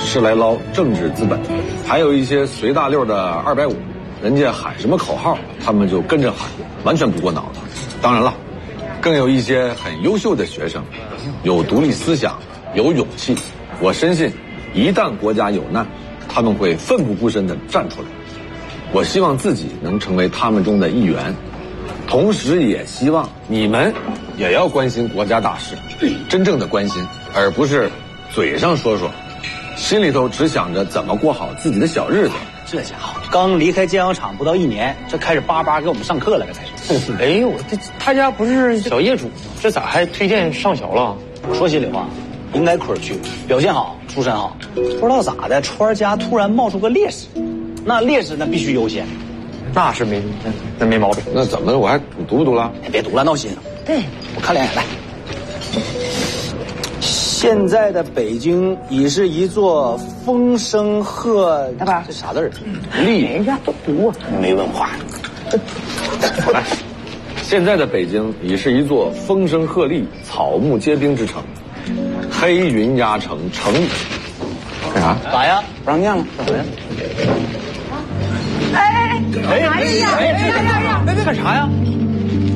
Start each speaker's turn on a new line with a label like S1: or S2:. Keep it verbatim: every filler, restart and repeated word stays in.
S1: 是来捞政治资本，还有一些随大溜的二百五，人家喊什么口号，他们就跟着喊，完全不过脑子。当然了，更有一些很优秀的学生，有独立思想，有勇气。我深信，一旦国家有难，他们会奋不顾身地站出来。我希望自己能成为他们中的一员，同时也希望你们也要关心国家大事，真正的关心，而不是嘴上说说，心里头只想着怎么过好自己的小日子。
S2: 这家伙刚离开煎药厂不到一年，这开始叭叭给我们上课了，这才是。
S3: 哎呦，我这他家不是小业主吗？这咋还推荐上学了？
S2: 我说心里话，应该坤儿去，表现好，出身好。不知道咋的，川家突然冒出个烈士，那烈士那必须优先。
S3: 那是没那那没毛病。
S1: 那怎么我还读不读了？
S2: 别读了，闹心。对，我看两眼来。现在的北京已是一座风声鹤，
S4: 大爸，
S2: 这啥字儿？
S4: 立，人家都读，
S2: 没文化。
S1: 来，现在的北京已是一座风声鹤唳、草木皆兵之城，黑云压城，城干啥？
S2: 咋呀？不让念了？咋呀？
S4: 哎哎哎！哎呀！哎呀呀！
S2: 干啥呀？